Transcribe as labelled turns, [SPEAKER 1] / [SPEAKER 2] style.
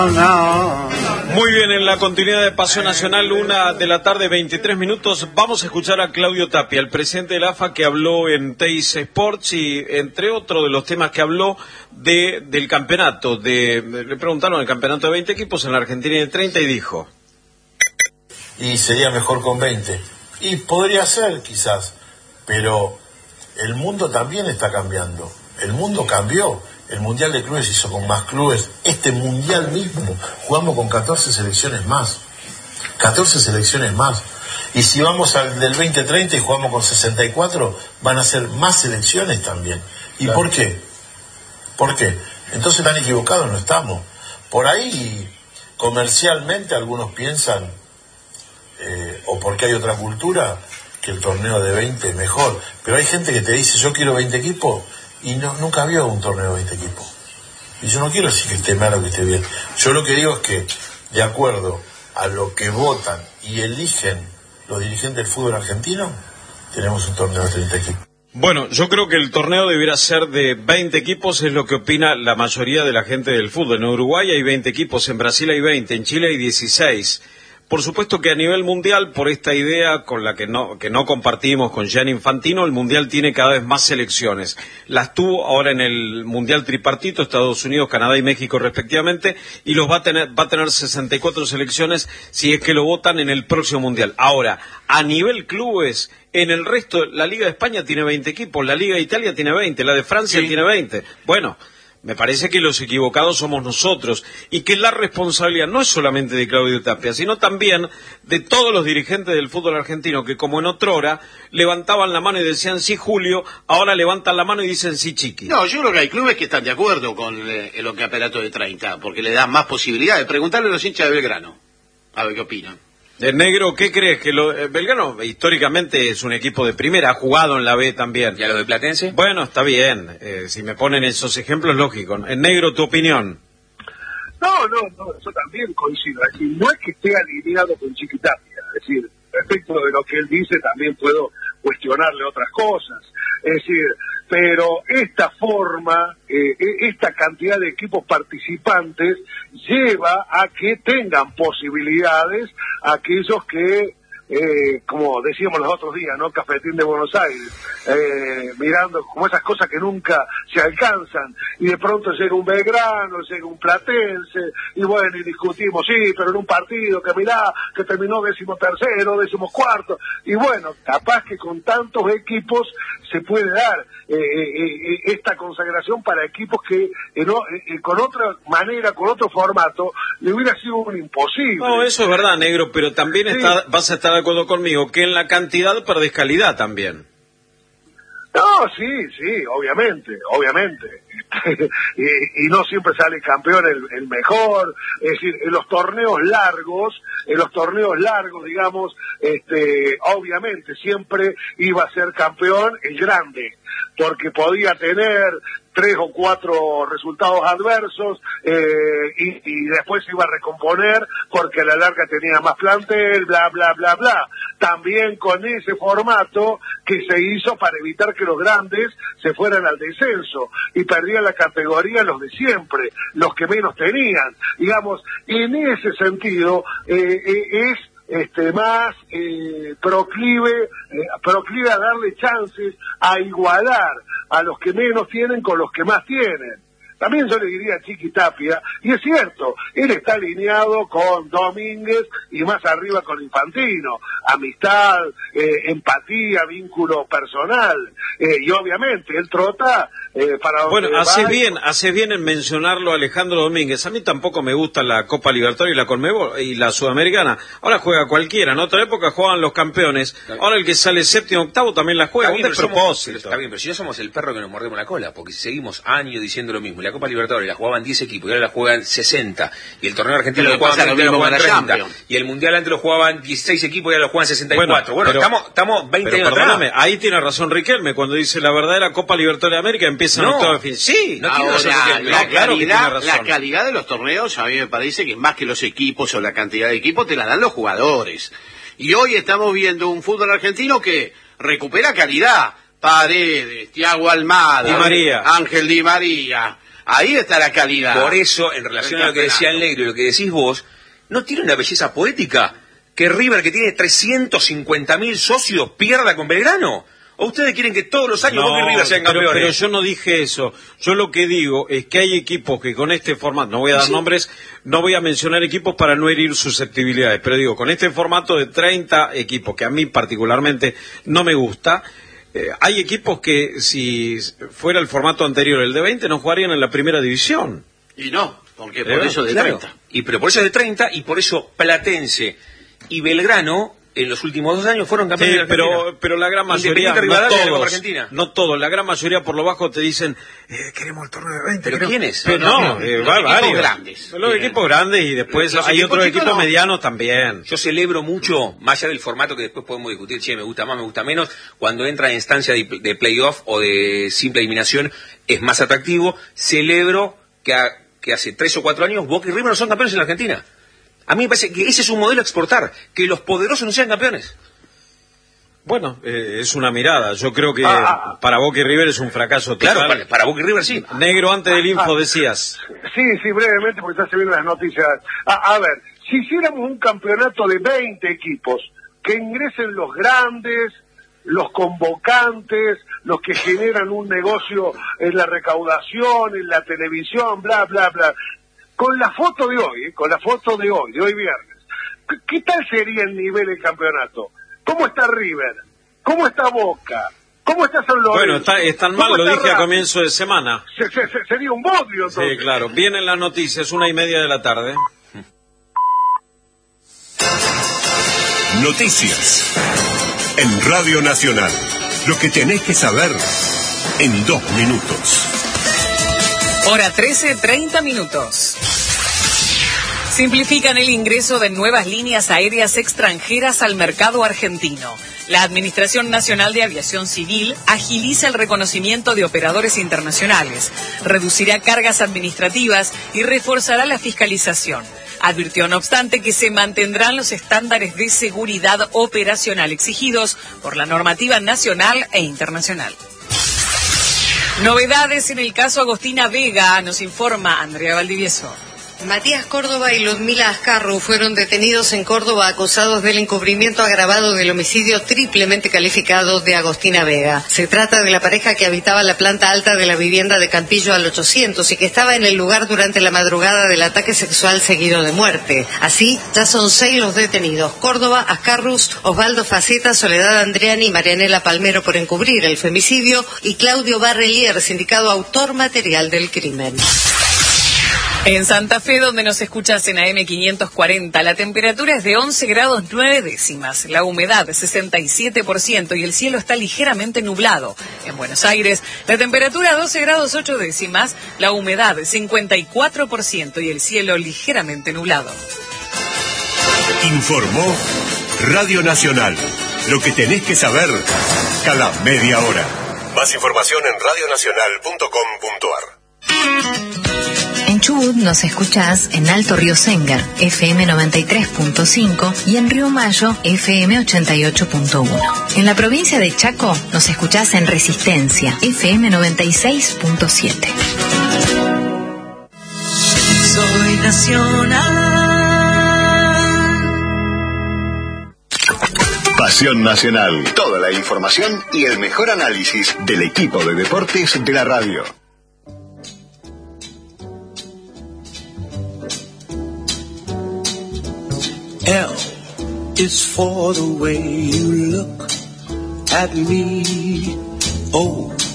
[SPEAKER 1] Muy bien, en la continuidad de Paseo Nacional, 1:00 p.m, vamos a escuchar a Claudio Tapia, el presidente de la AFA, que habló en Teis Sports y, entre otros de los temas que habló, del campeonato. Le preguntaron el campeonato de 20 equipos, en la Argentina hay 30, y dijo:
[SPEAKER 2] y sería mejor con 20. Y podría ser, quizás, pero el mundo también está cambiando. El mundo cambió. El Mundial de Clubes se hizo con más clubes. Este Mundial mismo jugamos con 14 selecciones más. 14 selecciones más. Y si vamos al del 2030 y jugamos con 64, van a ser más selecciones también. ¿Y claro? ¿Por qué? ¿Por qué? Entonces tan equivocados no estamos. Por ahí, comercialmente, algunos piensan, o porque hay otra cultura, que el torneo de 20 es mejor. Pero hay gente que te dice, yo quiero 20 equipos, y nunca había un torneo de 20 equipos. Y yo no quiero decir que esté mal o que esté bien. Yo lo que digo es que, de acuerdo a lo que votan y eligen los dirigentes del fútbol argentino, tenemos un torneo de 30 equipos.
[SPEAKER 1] Bueno, yo creo que el torneo debiera ser de 20 equipos, es lo que opina la mayoría de la gente del fútbol. En Uruguay hay 20 equipos, en Brasil hay 20, en Chile hay 16. Por supuesto que a nivel mundial, por esta idea con la que no compartimos con Gianni Infantino, el mundial tiene cada vez más selecciones. Las tuvo ahora en el mundial tripartito, Estados Unidos, Canadá y México respectivamente, y va a tener 64 selecciones si es que lo votan en el próximo mundial. Ahora, a nivel clubes, en el resto, la Liga de España tiene 20 equipos, la Liga de Italia tiene 20, la de Francia tiene 20. Bueno, me parece que los equivocados somos nosotros, y que la responsabilidad no es solamente de Claudio Tapia, sino también de todos los dirigentes del fútbol argentino, que como en otrora levantaban la mano y decían sí Julio, ahora levantan la mano y dicen sí Chiqui.
[SPEAKER 3] No, yo creo que hay clubes que están de acuerdo con el campeonato de 30, porque le dan más posibilidades. Preguntarle a los hinchas de Belgrano, a ver qué opinan.
[SPEAKER 1] De Negro, ¿qué crees? Que Belgrano históricamente es un equipo de primera, ha jugado en la B también.
[SPEAKER 3] ¿Y a lo de Platense?
[SPEAKER 1] Bueno, está bien, si me ponen esos ejemplos, lógico. En Negro, ¿tu opinión?
[SPEAKER 4] No, yo también coincido. Es decir, no es que esté alineado con Chiquitapia, es decir, respecto de lo que él dice también puedo cuestionarle otras cosas. Es decir, pero esta forma, esta cantidad de equipos participantes lleva a que tengan posibilidades aquellos que, como decíamos los otros días, ¿no? Cafetín de Buenos Aires, mirando como esas cosas que nunca se alcanzan, y de pronto llega un Belgrano, llega un Platense, y bueno, y discutimos, sí, pero en un partido que mirá, que terminó 13º, 14º, y bueno, capaz que con tantos equipos se puede dar esta consagración para equipos que con otra manera, con otro formato, le hubiera sido un imposible.
[SPEAKER 1] No, eso es verdad, Negro, pero también sí. Vas a estar de acuerdo conmigo que en la cantidad perdés calidad también.
[SPEAKER 4] No, sí, obviamente. y no siempre sale campeón el mejor. Es decir, en los torneos largos, digamos, obviamente siempre iba a ser campeón el grande, porque podía tener 3 o 4 resultados adversos y después se iba a recomponer porque a la larga tenía más plantel, bla, bla, bla, bla. También con ese formato que se hizo para evitar que los grandes se fueran al descenso y perdían la categoría los de siempre, los que menos tenían. Digamos, en ese sentido es más proclive a darle chances a igualar a los que menos tienen con los que más tienen. También yo le diría a Chiqui Tapia, y es cierto, él está alineado con Domínguez y más arriba con Infantino, amistad, empatía, vínculo personal, y obviamente él trota para donde
[SPEAKER 1] bueno, hace bien en mencionarlo a Alejandro Domínguez. A mí tampoco me gusta la Copa Libertadores y la Conmebol y la Sudamericana. Ahora juega cualquiera, en otra época jugaban los campeones, ahora el que sale séptimo, octavo también la juega, un despropósito.
[SPEAKER 3] Está bien, pero si no somos el perro que nos mordemos la cola, porque si seguimos años diciendo lo mismo, la Copa Libertadores la jugaban 10 equipos y ahora la juegan 60, y el torneo argentino lo jugaban 30, y el mundial antes lo jugaban 16 equipos y ahora lo juegan 64. Bueno, pero, estamos 20 años atrás.
[SPEAKER 1] Ahí tiene razón Riquelme cuando dice la verdadera Copa Libertadores de América empieza en octavo de fin. Sí,
[SPEAKER 3] no
[SPEAKER 1] ahora,
[SPEAKER 3] la calidad de los torneos a mí me parece que más que los equipos o la cantidad de equipos te la dan los jugadores. Y hoy estamos viendo un fútbol argentino que recupera calidad. Paredes, Thiago Almada,
[SPEAKER 1] Di María.
[SPEAKER 3] Ángel Di María,
[SPEAKER 5] Ahí está la calidad.
[SPEAKER 3] Por eso, en relación a lo que decía el Negro y lo que decís vos, ¿no tiene una belleza poética que River, que tiene 350.000 socios, pierda con Belgrano? ¿O ustedes quieren que todos los años Boca y River sean campeones?
[SPEAKER 1] Pero yo no dije eso. Yo lo que digo es que hay equipos que con este formato, no voy a dar nombres, no voy a mencionar equipos para no herir susceptibilidades, pero digo, con este formato de 30 equipos, que a mí particularmente no me gusta, hay equipos que si fuera el formato anterior, el de 20, no jugarían en la primera división.
[SPEAKER 5] Y no, porque por eso de 30.
[SPEAKER 3] Pero por eso es de 30 y por eso Platense y Belgrano en los últimos 2 años fueron campeones de Argentina.
[SPEAKER 1] Pero la gran mayoría, no todos, la gran mayoría por lo bajo te dicen, queremos el torneo de 20.
[SPEAKER 3] ¿Pero quiénes?
[SPEAKER 5] Equipos grandes.
[SPEAKER 1] Los equipos grandes y después hay otros equipos medianos también.
[SPEAKER 3] Yo celebro mucho, más allá del formato que después podemos discutir, me gusta más, me gusta menos, cuando entra en instancia de playoff o de simple eliminación es más atractivo. Celebro que hace 3 o 4 años Boca y River no son campeones en la Argentina. A mí me parece que ese es un modelo a exportar, que los poderosos no sean campeones.
[SPEAKER 1] Bueno, es una mirada. Yo creo que para Boca y River es un fracaso total.
[SPEAKER 3] Claro, para Boca y River sí.
[SPEAKER 1] Negro, antes del info decías.
[SPEAKER 4] Sí, brevemente, porque ya se vienen las noticias. A ver, si hiciéramos un campeonato de 20 equipos, que ingresen los grandes, los convocantes, los que generan un negocio en la recaudación, en la televisión, bla, bla, bla. Con la foto de hoy, de hoy viernes, ¿qué tal sería el nivel del campeonato? ¿Cómo está River? ¿Cómo está Boca? ¿Cómo está San Lorenzo?
[SPEAKER 1] Bueno, están mal, lo dije a comienzo de semana.
[SPEAKER 4] Sería un bodrio, entonces.
[SPEAKER 1] Sí, claro. Vienen las noticias, 1:30 de la tarde.
[SPEAKER 6] Noticias. En Radio Nacional. Lo que tenés que saber en 2 minutos.
[SPEAKER 7] Hora 13, 30 minutos. Simplifican el ingreso de nuevas líneas aéreas extranjeras al mercado argentino. La Administración Nacional de Aviación Civil agiliza el reconocimiento de operadores internacionales, reducirá cargas administrativas y reforzará la fiscalización. Advirtió, no obstante, que se mantendrán los estándares de seguridad operacional exigidos por la normativa nacional e internacional. Novedades en el caso Agostina Vega, nos informa Andrea Valdivieso.
[SPEAKER 8] Matías Córdoba y Ludmila Ascarru fueron detenidos en Córdoba acusados del encubrimiento agravado del homicidio triplemente calificado de Agostina Vega. Se trata de la pareja que habitaba la planta alta de la vivienda de Campillo al 800 y que estaba en el lugar durante la madrugada del ataque sexual seguido de muerte. Así, ya son 6 los detenidos: Córdoba, Ascarru, Osvaldo Faceta, Soledad Andriani y Marianela Palmero por encubrir el femicidio y Claudio Barrelier, sindicado autor material del crimen.
[SPEAKER 7] En Santa Fe, donde nos escuchas en AM 540, la temperatura es de 11 grados 9 décimas, la humedad 67% y el cielo está ligeramente nublado. En Buenos Aires, la temperatura 12 grados 8 décimas, la humedad 54% y el cielo ligeramente nublado.
[SPEAKER 6] Informó Radio Nacional. Lo que tenés que saber cada media hora. Más información en radionacional.com.ar.
[SPEAKER 9] En Chubut nos escuchás en Alto Río Sengar, FM 93.5 y en Río Mayo, FM 88.1. En la provincia de Chaco nos escuchás en Resistencia, FM 96.7.
[SPEAKER 10] Soy nacional.
[SPEAKER 6] Pasión Nacional. Toda la información y el mejor análisis del equipo de deportes de la radio.
[SPEAKER 10] L is for the way you look at me. O